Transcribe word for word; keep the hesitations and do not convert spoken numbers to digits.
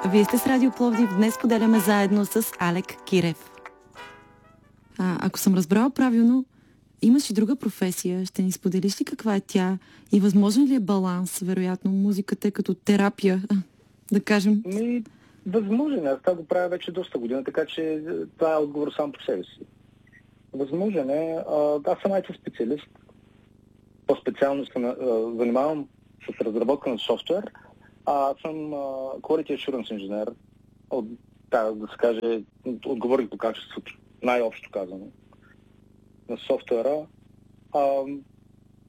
Вие сте с Радио Пловдив. Днес поделяме заедно с Алек Кирев. А, ако съм разбрала правилно, имаш и друга професия. Ще ни споделиш ли каква е тя? И възможен ли е баланс? Вероятно, музиката е като терапия, да кажем. Ми, възможен. Аз това го правя вече доста година, така че това е отговор сам по себе си. Възможен е. Аз съм ай ти специалист. По-специално се занимавам с разработка на софтуер. А, аз съм uh, Quality Assurance инженер. От, да, да се каже, отговорих по качеството, най-общо казано, на софтуера. А,